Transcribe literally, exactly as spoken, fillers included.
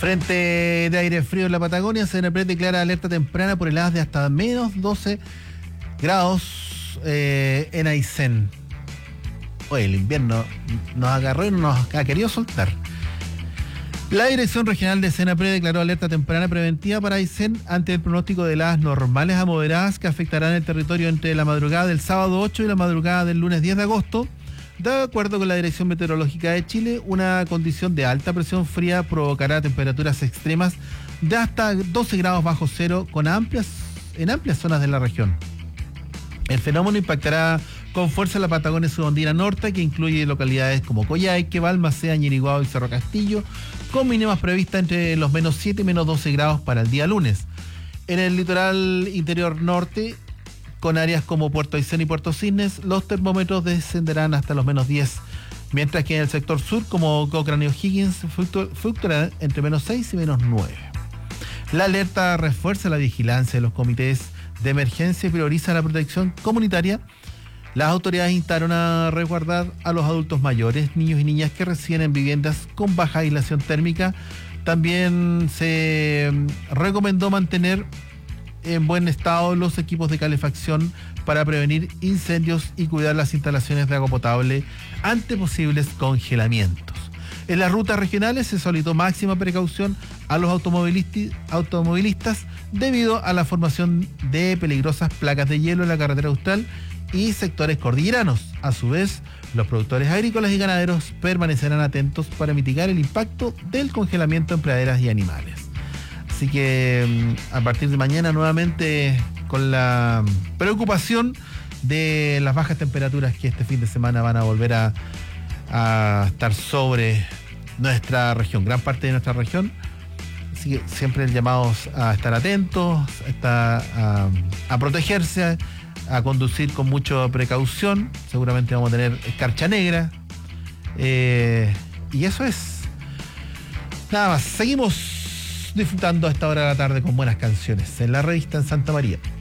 Frente de aire frío en la Patagonia, C N P R declara alerta temprana por heladas de hasta menos doce grados eh, en Aysén. Oye, el invierno nos agarró y no nos ha querido soltar. La Dirección Regional de C N P R declaró alerta temprana preventiva para Aysén ante el pronóstico de heladas normales a moderadas que afectarán el territorio entre la madrugada del sábado ocho y la madrugada del lunes diez de agosto. De acuerdo con la Dirección Meteorológica de Chile, una condición de alta presión fría provocará temperaturas extremas de hasta doce grados bajo cero con amplias, en amplias zonas de la región. El fenómeno impactará con fuerza la Patagonia Subandina Norte, que incluye localidades como Coyhaique, Balmaceda, Ñiriguao y Cerro Castillo, con mínimas previstas entre los menos siete y menos doce grados para el día lunes. En el litoral interior norte, con áreas como Puerto Aysén y Puerto Cisnes, los termómetros descenderán hasta los menos diez, mientras que en el sector sur, como Cochrane y O'Higgins, fluctuarán entre menos seis y menos nueve. La alerta refuerza la vigilancia de los comités de emergencia y prioriza la protección comunitaria. Las autoridades instaron a resguardar a los adultos mayores, niños y niñas que residen en viviendas con baja aislación térmica. También se recomendó mantener en buen estado los equipos de calefacción para prevenir incendios y cuidar las instalaciones de agua potable ante posibles congelamientos. En las rutas regionales se solicitó máxima precaución a los automovilistas, automovilistas debido a la formación de peligrosas placas de hielo en la carretera austral y sectores cordilleranos. A su vez, los productores agrícolas y ganaderos permanecerán atentos para mitigar el impacto del congelamiento en praderas y animales. Así que a partir de mañana nuevamente con la preocupación de las bajas temperaturas que este fin de semana van a volver a, a estar sobre nuestra región, gran parte de nuestra región. Así que siempre el llamado a estar atentos, a, estar, a, a protegerse, a conducir con mucha precaución. Seguramente vamos a tener escarcha negra. Eh, y eso es. Nada más, seguimos disfrutando a esta hora de la tarde con buenas canciones en la revista en Santa María.